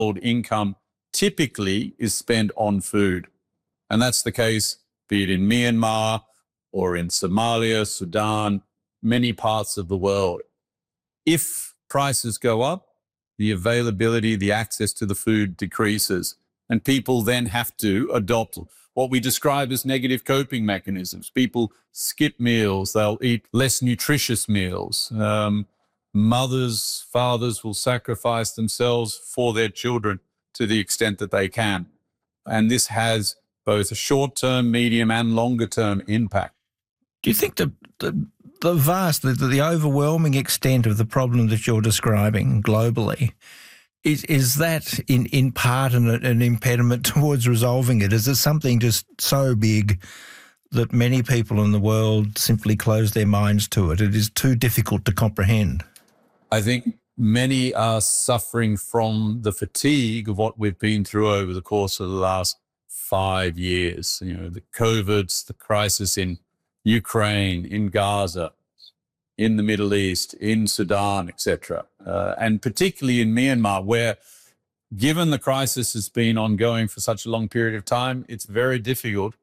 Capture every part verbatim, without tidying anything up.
income typically is spent on food. And that's the case, be it in Myanmar or in Somalia, Sudan, many parts of the world. If prices go up, the availability, the access to the food decreases, and people then have to adopt what we describe as negative coping mechanisms. People skip meals, they'll eat less nutritious meals. Um, mothers, fathers will sacrifice themselves for their children to the extent that they can. And this has both a short-term, medium and longer-term impact. Do you think the, the, the vast, the, the overwhelming extent of the problem that you're describing globally, is, is that in, in part an, an impediment towards resolving it? Is it something just so big that many people in the world simply close their minds to it? It is too difficult to comprehend. I think many are suffering from the fatigue of what we've been through over the course of the last five years. You know, the COVIDs, the crisis in Ukraine, in Gaza, in the Middle East, in Sudan, et cetera. Uh, and particularly in Myanmar, where, given the crisis has been ongoing for such a long period of time, it's very difficult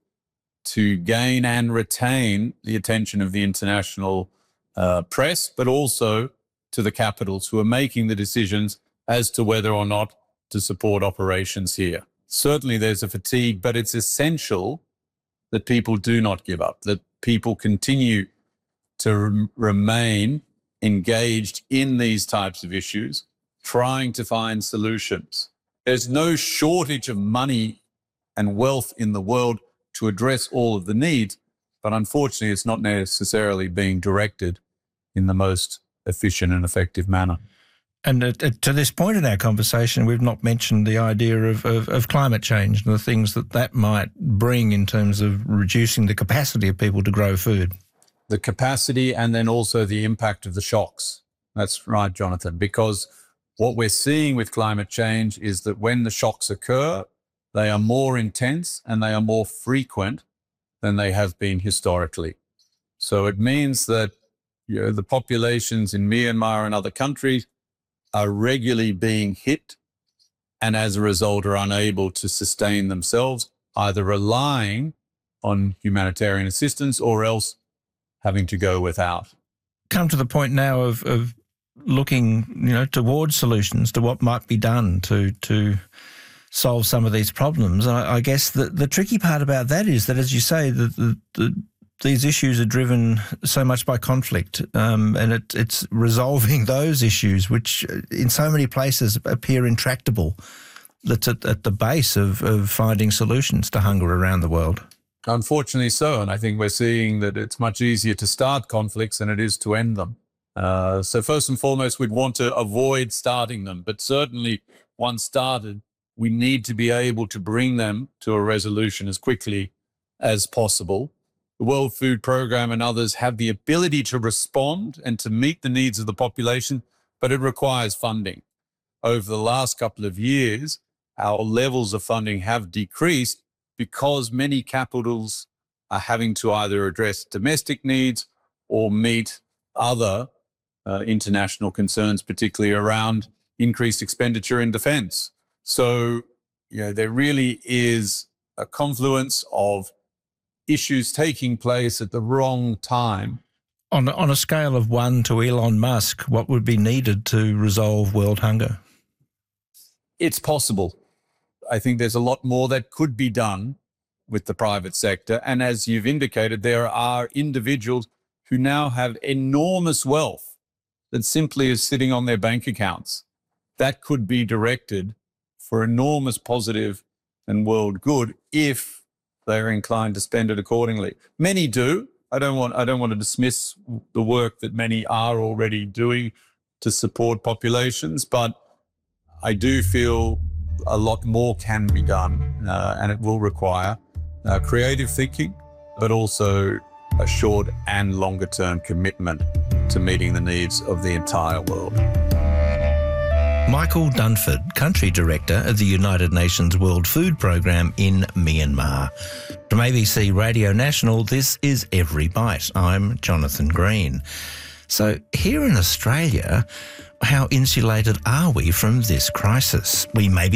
to gain and retain the attention of the international uh, press, but also to the capitals who are making the decisions as to whether or not to support operations here. Certainly there's a fatigue, but it's essential that people do not give up, that people continue to rem- remain engaged in these types of issues, trying to find solutions. There's no shortage of money and wealth in the world to address all of the needs, but unfortunately it's not necessarily being directed in the most efficient and effective manner. And uh, to this point in our conversation, we've not mentioned the idea of, of, of climate change and the things that that might bring in terms of reducing the capacity of people to grow food. The capacity and then also the impact of the shocks. That's right, Jonathan, because what we're seeing with climate change is that when the shocks occur, they are more intense and they are more frequent than they have been historically. So it means that, you know, the populations in Myanmar and other countries are regularly being hit and as a result are unable to sustain themselves, either relying on humanitarian assistance or else having to go without. Come to the point now of, of looking, you know, towards solutions to what might be done to to solve some of these problems. And I, I guess the, the tricky part about that is that, as you say, the, the, the these issues are driven so much by conflict, um, and it, it's resolving those issues, which in so many places appear intractable, that's at, at the base of, of finding solutions to hunger around the world. Unfortunately so, and I think we're seeing that it's much easier to start conflicts than it is to end them. Uh, so first and foremost, we'd want to avoid starting them, but certainly once started, we need to be able to bring them to a resolution as quickly as possible. The World Food Programme and others have the ability to respond and to meet the needs of the population, but it requires funding. Over the last couple of years, our levels of funding have decreased because many capitals are having to either address domestic needs or meet other uh, international concerns, particularly around increased expenditure in defence. So, you know, there really is a confluence of issues taking place at the wrong time. On, on a scale of one to Elon Musk, what would be needed to resolve world hunger? It's possible. I think there's a lot more that could be done with the private sector. And as you've indicated, there are individuals who now have enormous wealth that simply is sitting on their bank accounts. That could be directed for enormous positive and world good if they're inclined to spend it accordingly. Many do. I don't want I don't want to dismiss the work that many are already doing to support populations, but I do feel a lot more can be done, uh, and it will require uh, creative thinking, but also a short and longer term commitment to meeting the needs of the entire world. Michael Dunford, Country Director of the United Nations World Food Programme in Myanmar. From A B C Radio National, this is Every Bite. I'm Jonathan Green. So here in Australia, how insulated are we from this crisis? We may be